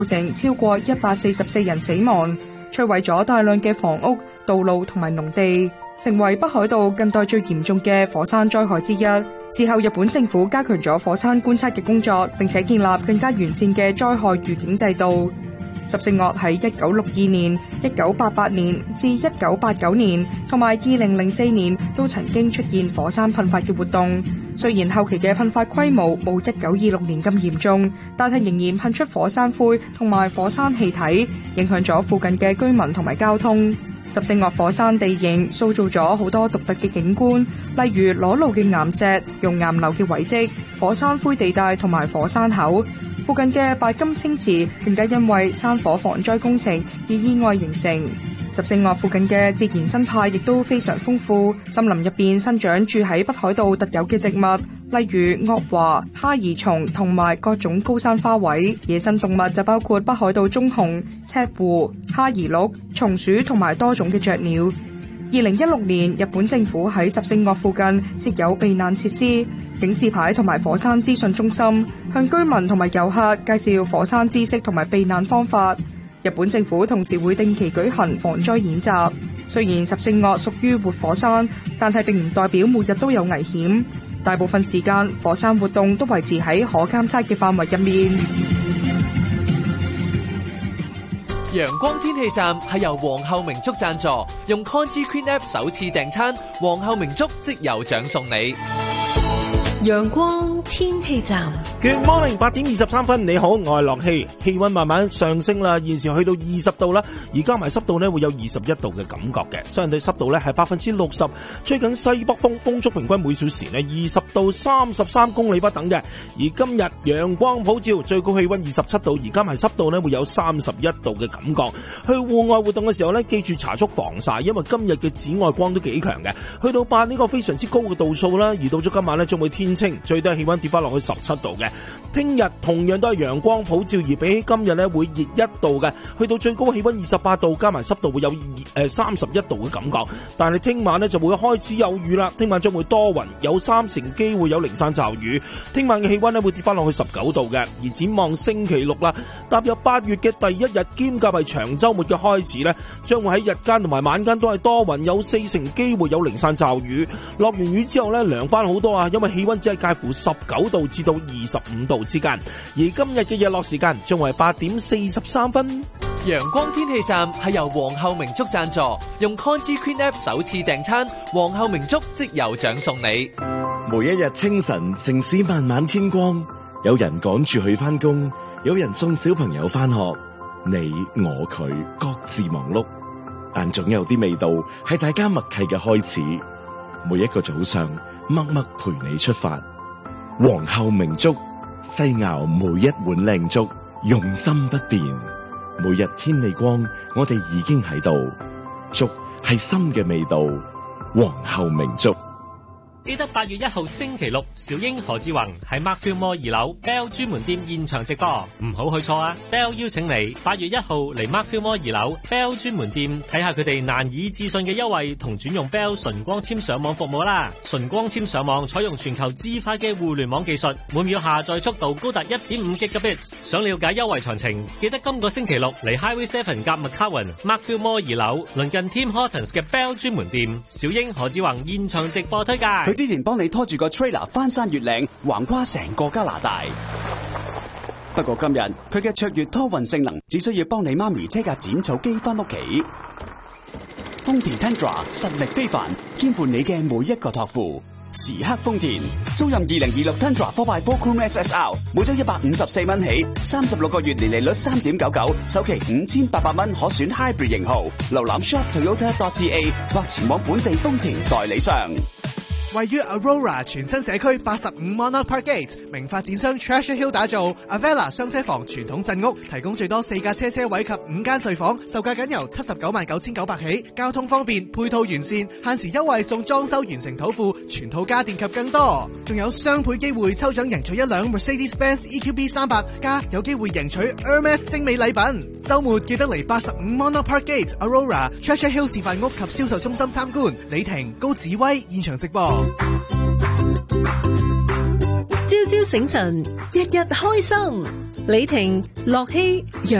造成超過144人死亡，摧毀咗大量嘅房屋、道路同埋農地，成為北海道近代最嚴重嘅火山災害之一。事後日本政府加強咗火山觀測嘅工作，並且建立更加完善嘅災害預警制度。十勝岳喺1962年、1988年至1989年同埋2004年都曾經出現火山噴發嘅活動。雖然後期嘅噴發規模冇1926年咁嚴重，但係仍然噴出火山灰同埋火山氣體，影響咗附近嘅居民同埋交通。十勝岳火山地形塑造咗好多獨特嘅景觀，例如裸露嘅岩石、熔岩流嘅遺跡、火山灰地帶同埋火山口。附近嘅白金清池更加因為山火防災工程而意外形成。十勝岳附近嘅自然生態亦都非常豐富，森林入邊生長住喺北海道特有嘅植物，例如岳華、哈兒松同埋各種高山花卉。野生動物就包括北海道棕熊、赤狐、哈兒鹿、松鼠同埋多種嘅雀鳥。2016年，日本政府喺十勝岳附近設有避難設施、警示牌同埋火山資訊中心，向居民同埋遊客介紹火山知識同埋避難方法。日本政府同時會定期舉行防災演習。雖然十勝岳屬於活火山，但係並唔代表每日都有危險。大部分時間，火山活動都維持喺可監測嘅範圍入面。 陽光天氣站係由皇后明燭贊助，用 Congee Queen App 首次訂餐，皇后明燭即有獎送你。 陽光天氣站 Good morning， 8點23分，你好，我係樂希。氣溫慢慢上升啦，現時去到20度啦，而加埋濕度呢會有21度嘅感覺嘅，相對濕度呢係60%，吹緊西北風，風速平均每小時呢20到33公里不等嘅。而今日陽光普照，最高氣溫27度，而加埋濕度呢會有31度嘅感覺。去戶外活動嘅時候呢，記住搽足防曬，因為今日嘅紫外光都幾強嘅，去到8呢個非常之高嘅度數啦。而到咗今晚呢，將會天清，最低氣溫跌翻落去17度嘅。聽日同樣都係陽光普照，而比起今日呢會熱1度嘅，去到最高氣溫28度，加埋濕度會有31度嘅感覺。但係聽晚呢就會開始有雨啦，聽晚將會多雲，有3成機會有零散驟雨。聽晚嘅氣溫呢會跌翻落去19度嘅。而展望星期六啦，踏入8月嘅第一日，兼夾係長週末嘅開始呢，將會喺日間同埋晚間都係多雲，有4成機會有零散驟雨。落完雨之後呢，涼翻好多啊，因為氣溫只係介乎19度至到25度之間。而今日嘅日落時間將為8點43分。 陽光天氣站係由皇后明燭贊助，用 Congee Queen App 首次訂餐，皇后明燭即有獎送你。 每一日清晨，城市慢慢天光，有人趕住去返工，有人送小朋友返學，你我佢各自忙碌，但總有啲味道係大家默契嘅開始。每一個早上，默默陪你出發。皇后明燭，細熬每一碗靚粥，用心不變。每日天未光，我哋已經喺度。粥係心嘅味道，皇后明燭。 記得8月1號星期六，小英何志宏喺 Markfield Mall 2樓 Bell 專門店現場直播，唔好去錯啊 ！Bell 邀請你8月1號嚟 Markfield Mall 2樓 Bell 專門店睇下佢哋難以置信嘅優惠同轉用 Bell 純光纖上網服務啦！純光纖上網採用全球至快嘅互聯網技術，每秒下載速度高達 1.5 Gigabits。想了解優惠詳情，記得今個星期六嚟 Highway 7夾 McCowan Markfield Mall 2樓鄰近 Tim Hortons 嘅 Bell 專門店，小英何志宏現場直播推介。 佢之前幫你拖住個 trailer 翻山越嶺，橫跨成個加拿大。不過今日佢嘅卓越拖運性能，只需要幫你媽咪車架剪草機翻屋企。豐田 Tundra 實力非凡，肩負你嘅每一個託付。時刻豐田，租賃2026 Tundra 4x4 Chrome SSR， 每周154蚊起，36個月年利率3.99%，首期5800蚊可選 Hybrid 型號。瀏覽 shop.toyota.ca 或前往本地豐田代理商。 位於 Aurora 全新社區85 Monarch Park Gate， 名發展商 Treasure Hill 打造 Avella 雙車房傳統鎮屋，提供最多4架車位及5間睡房，售價僅由799900起，交通方便，配套完善，限時優惠送裝修完成土庫，全套家電及更多，仲有雙倍機會抽獎贏取1輛 Mercedes-Benz EQB 300，加有機會贏取 Hermes 精美禮品。週末記得嚟85 Monarch Park Gate Aurora Treasure Hill 示範屋及銷售中心參觀。李婷、高子威現場直播。 朝朝醒神，日日開心。 李婷、樂希、